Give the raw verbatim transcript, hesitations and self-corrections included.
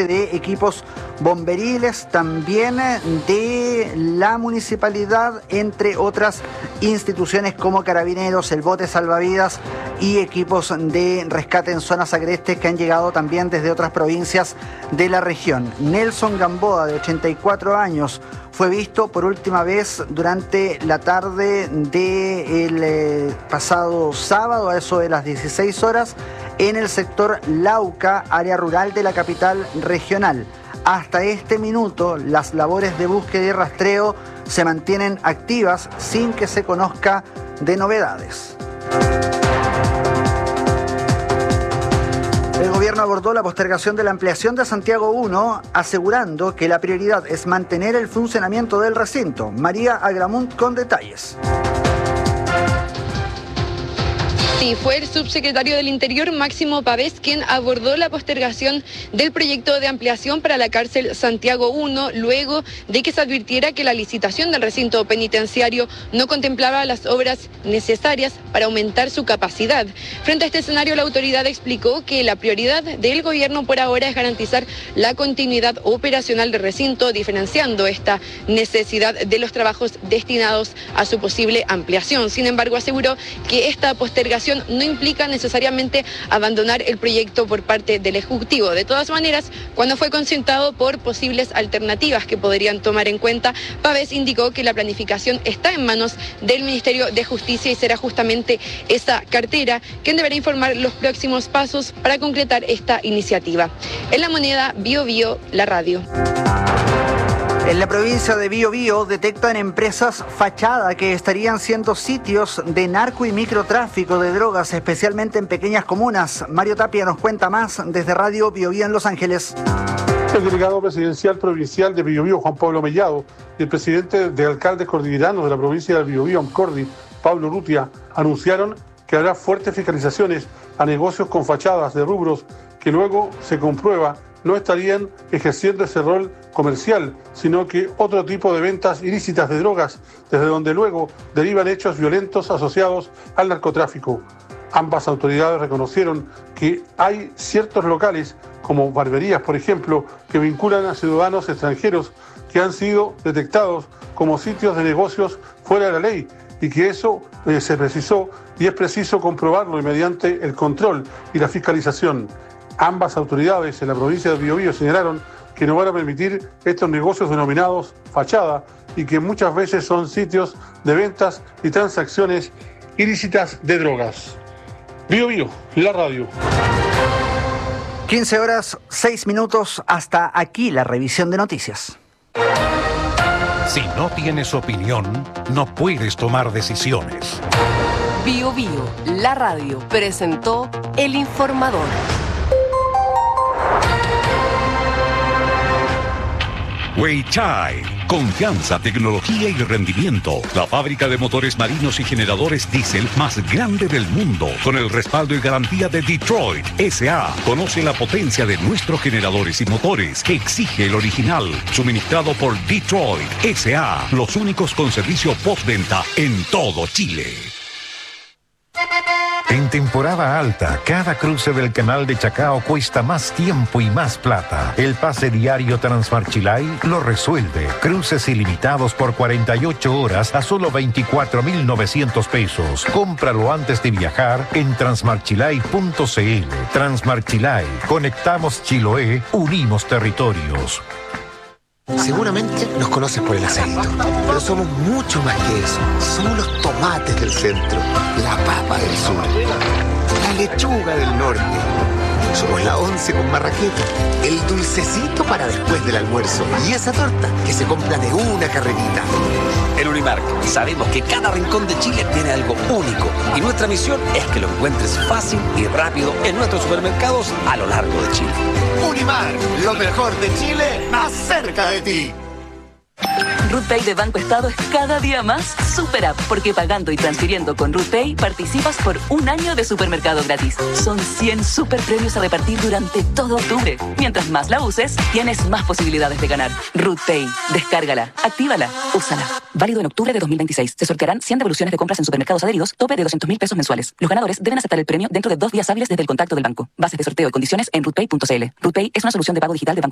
parte de equipos bomberiles, también de la municipalidad, entre otras instituciones como Carabineros, el bote salvavidas y equipos de rescate en zonas agrestes que han llegado también desde otras provincias de la región. Nelson Gamboa, de ochenta y cuatro años, fue visto por última vez durante la tarde del eh, pasado sábado, a eso de las dieciséis horas, en el sector Lauca, área rural de la capital regional. Hasta este minuto, las labores de búsqueda y rastreo se mantienen activas sin que se conozca de novedades. El gobierno abordó la postergación de la ampliación de Santiago uno, asegurando que la prioridad es mantener el funcionamiento del recinto. María Agramunt con detalles. Sí, fue el subsecretario del Interior, Máximo Pavés, quien abordó la postergación del proyecto de ampliación para la cárcel Santiago uno, luego de que se advirtiera que la licitación del recinto penitenciario no contemplaba las obras necesarias para aumentar su capacidad. Frente a este escenario, la autoridad explicó que la prioridad del gobierno por ahora es garantizar la continuidad operacional del recinto, diferenciando esta necesidad de los trabajos destinados a su posible ampliación. Sin embargo, aseguró que esta postergación no implica necesariamente abandonar el proyecto por parte del Ejecutivo. De todas maneras, cuando fue consultado por posibles alternativas que podrían tomar en cuenta, Pavés indicó que la planificación está en manos del Ministerio de Justicia y será justamente esa cartera quien deberá informar los próximos pasos para concretar esta iniciativa. En La Moneda, Bio Bio, la radio. En la provincia de Biobío detectan empresas fachada que estarían siendo sitios de narco y microtráfico de drogas, especialmente en pequeñas comunas. Mario Tapia nos cuenta más desde Radio Biobío en Los Ángeles. El delegado presidencial provincial de Biobío, Juan Pablo Mellado, y el presidente de alcaldes cordilleranos de la provincia de Biobío, Amcordi, Pablo Urrutia, anunciaron que habrá fuertes fiscalizaciones a negocios con fachadas de rubros que luego se comprueba no estarían ejerciendo ese rol comercial, sino que otro tipo de ventas ilícitas de drogas, desde donde luego derivan hechos violentos asociados al narcotráfico. Ambas autoridades reconocieron que hay ciertos locales, como barberías, por ejemplo, que vinculan a ciudadanos extranjeros que han sido detectados como sitios de negocios fuera de la ley, y que eso eh, se precisó y es preciso comprobarlo y mediante el control y la fiscalización. Ambas autoridades en la provincia de Biobío señalaron que no van a permitir estos negocios denominados fachada y que muchas veces son sitios de ventas y transacciones ilícitas de drogas. Biobío, la radio. quince horas, seis minutos, hasta aquí la revisión de noticias. Si no tienes opinión, no puedes tomar decisiones. Biobío, la radio, presentó El Informador. Weichai, confianza, tecnología y rendimiento. La fábrica de motores marinos y generadores diésel más grande del mundo, con el respaldo y garantía de Detroit S A Conoce la potencia de nuestros generadores y motores que exige el original, suministrado por Detroit S A los únicos con servicio postventa en todo Chile. En temporada alta, cada cruce del canal de Chacao cuesta más tiempo y más plata. El pase diario Transmarchilay lo resuelve. Cruces ilimitados por cuarenta y ocho horas a solo veinticuatro mil novecientos pesos. Cómpralo antes de viajar en transmarchilay punto c l. Transmarchilay. Conectamos Chiloé, unimos territorios. Seguramente nos conoces por el acento, pero somos mucho más que eso. Somos los tomates del centro, la papa del sur, la lechuga del norte. Somos la once con marraqueta, el dulcecito para después del almuerzo y esa torta que se compra de una carrerita. En Unimark sabemos que cada rincón de Chile tiene algo único y nuestra misión es que lo encuentres fácil y rápido en nuestros supermercados a lo largo de Chile. Unimark, lo mejor de Chile, más cerca de ti. RootPay de Banco Estado es cada día más super app, porque pagando y transfiriendo con RootPay participas por un año de supermercado gratis. Son cien super premios a repartir durante todo octubre. Mientras más la uses, tienes más posibilidades de ganar. RootPay, descárgala, actívala, úsala. Válido en octubre de dos mil veintiséis. Se sortearán cien devoluciones de compras en supermercados adheridos, tope de doscientos mil pesos mensuales. Los ganadores deben aceptar el premio dentro de dos días hábiles desde el contacto del banco. Bases de sorteo y condiciones en rootpay punto c l. RootPay es una solución de pago digital de Banco